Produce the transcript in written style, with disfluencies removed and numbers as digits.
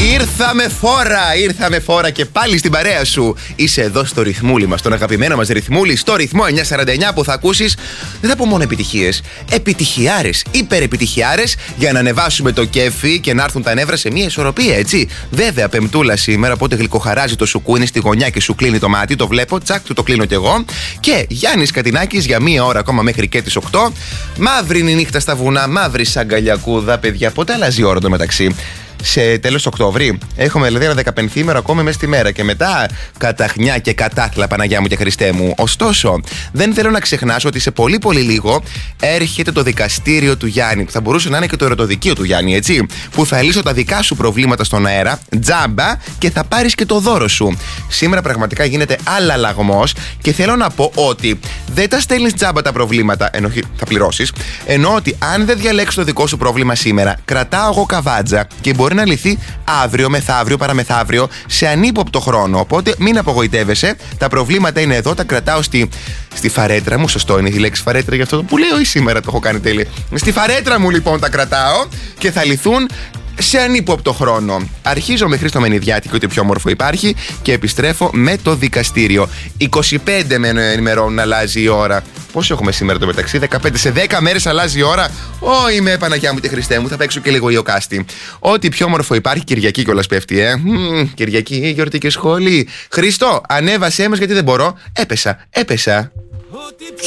Ήρθαμε φόρα και πάλι στην παρέα σου. Είσαι εδώ στο ρυθμούλι μας, τον αγαπημένο μας ρυθμούλι, στο ρυθμό 949 που θα ακούσεις. Δεν θα πω μόνο επιτυχίες, επιτυχιάρες, υπερεπιτυχιάρες, για να ανεβάσουμε το κέφι και να έρθουν τα νεύρα σε μια ισορροπία, έτσι. Βέβαια, Πεμπτούλα σήμερα, οπότε γλυκοχαράζει το σουκούνι στη γωνιά και σου κλείνει το μάτι. Το βλέπω, τσακ, του το κλείνω κι εγώ. Και Γιάννης Κατινάκης για μία ώρα ακόμα μέχρι και τις 8. Μαύρη νύχτα στα βουνά, μαύρη σαν καλιακούδα, παιδιά. Πότε αλλάζει η ώρα το μεταξύ? Σε τέλος Οκτώβρη. Έχουμε δηλαδή ένα 15ήμερο ακόμα μέσα στη μέρα. Και μετά καταχνιά και κατάθλα, Παναγιά μου και Χριστέ μου. Ωστόσο, δεν θέλω να ξεχνάς ότι σε πολύ πολύ λίγο έρχεται το δικαστήριο του Γιάννη. Που θα μπορούσε να είναι και το ερωτοδικείο του Γιάννη, έτσι. Που θα λύσω τα δικά σου προβλήματα στον αέρα, τζάμπα, και θα πάρεις και το δώρο σου. Σήμερα πραγματικά γίνεται αλλαγμός. Και θέλω να πω ότι δεν τα στέλνεις τζάμπα τα προβλήματα, ενώ θα πληρώσεις. Ενώ ότι αν δεν διαλέξεις το δικό σου πρόβλημα σήμερα, κρατάω εγώ καβάτζα και μπορεί να λυθεί αύριο, μεθαύριο, παραμεθαύριο, σε ανύποπτο χρόνο. Οπότε μην απογοητεύεσαι. Τα προβλήματα είναι εδώ, τα κρατάω στη φαρέτρα μου. Σωστό είναι η λέξη φαρέτρα για αυτό που λέω, ή σήμερα το έχω κάνει τέλεια? Στη φαρέτρα μου λοιπόν τα κρατάω και θα λυθούν σε ανύποπτο χρόνο. Αρχίζω με Χρήστο Μενιδιάτη και ό,τι πιο όμορφο υπάρχει και επιστρέφω με το δικαστήριο. 25 με ενημερώνουν να αλλάζει η ώρα. Πόσο έχουμε σήμερα το μεταξύ? 15. Σε 10 μέρες αλλάζει η ώρα. Είμαι Παναγιά μου και Χριστέ μου. Θα παίξω και λίγο ιοκάστη. Ό,τι πιο όμορφο υπάρχει. Κυριακή κιόλας πέφτει, Κυριακή, γιορτή και σχόλη. Χρήστο, ανέβασέ μας γιατί δεν μπορώ. Έπεσα.